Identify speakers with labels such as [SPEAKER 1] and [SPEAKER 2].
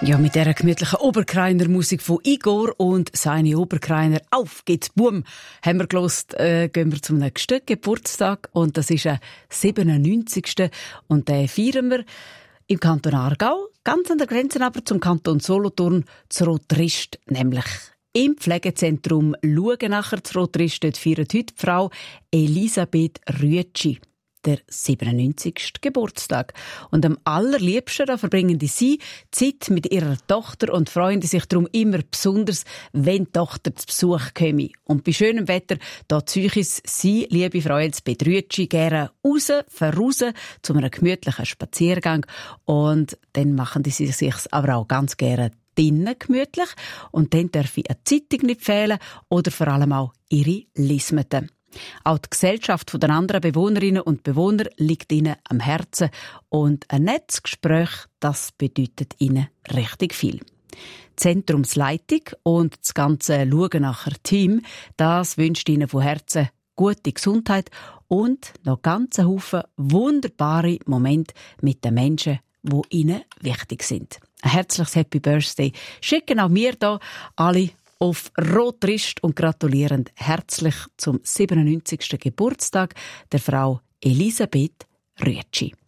[SPEAKER 1] Ja, mit dieser gemütlichen Oberkreiner Musik von Igor und seine Oberkreiner «Auf geht's, Boom» haben wir gehört, gehen wir zum nächsten Geburtstag und das ist der 97. Und den feiern wir im Kanton Aargau, ganz an der Grenze aber zum Kanton Solothurn, zu Rotrist, nämlich im Pflegezentrum Lugenacher zu Rotrist. Dort feiert heute die Frau Elisabeth Rüetschi der 97. Geburtstag. Und am allerliebsten da verbringen sie Zeit mit ihrer Tochter und freuen sich darum immer besonders, wenn die Tochter zu Besuch käme. Und bei schönem Wetter da zieht sie, liebe Frau Elisabeth Rüetschi, gerne voraus zu einem gemütlichen Spaziergang. Und dann machen sie sich aber auch ganz gerne drinnen gemütlich. Und dann darf eine Zeitung nicht fehlen oder vor allem auch ihre Lismeten. Auch die Gesellschaft der anderen Bewohnerinnen und Bewohner liegt ihnen am Herzen und ein nettes Gespräch, das bedeutet ihnen richtig viel. Die Zentrumsleitung und das ganze Lugenacher Team, das wünscht ihnen von Herzen gute Gesundheit und noch ganz einen Haufen wunderbare Momente mit den Menschen, die ihnen wichtig sind. Ein herzliches Happy Birthday schicken auch wir hier alle auf Rotrist und gratulieren herzlich zum 97. Geburtstag der Frau Elisabeth Rüetschi.